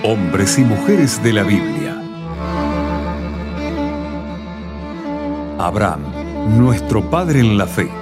Hombres y mujeres de la Biblia. Abraham, nuestro padre en la fe.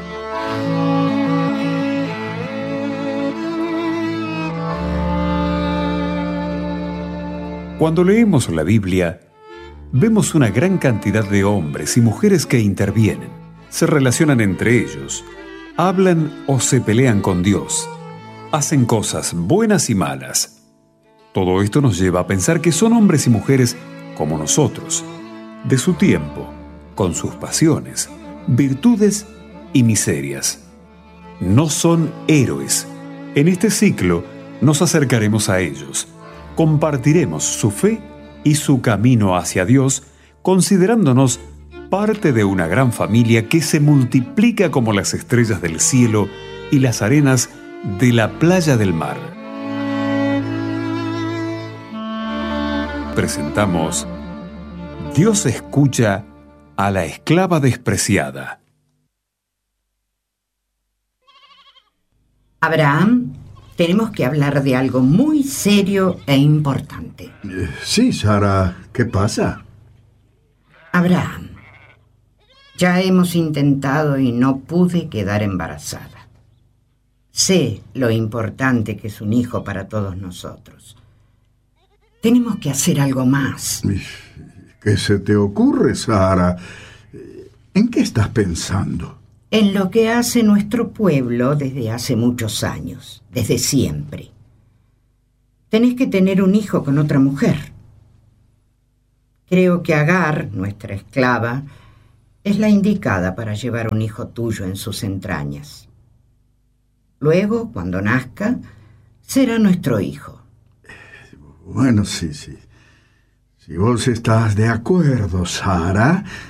Cuando leemos la Biblia, vemos una gran cantidad de hombres y mujeres que intervienen, se relacionan entre ellos, hablan o se pelean con Dios, hacen cosas buenas y malas. Todo esto nos lleva a pensar que son hombres y mujeres como nosotros, de su tiempo, con sus pasiones, virtudes y miserias. No son héroes. En este ciclo nos acercaremos a ellos, compartiremos su fe y su camino hacia Dios, considerándonos parte de una gran familia que se multiplica como las estrellas del cielo y las arenas de la playa del mar. Presentamos Dios escucha a la esclava despreciada. Abraham, tenemos que hablar de algo muy serio e importante. Sí, Sara, ¿qué pasa? Abraham, ya hemos intentado y no pude quedar embarazada. Sé lo importante que es un hijo para todos nosotros. Tenemos que hacer algo más. ¿Qué se te ocurre, Sara? ¿En qué estás pensando? En lo que hace nuestro pueblo desde hace muchos años, desde siempre. Tenés que tener un hijo con otra mujer. Creo que Agar, nuestra esclava, es la indicada para llevar un hijo tuyo en sus entrañas. Luego, cuando nazca, será nuestro hijo. Bueno, sí. Si vos estás de acuerdo, Sara,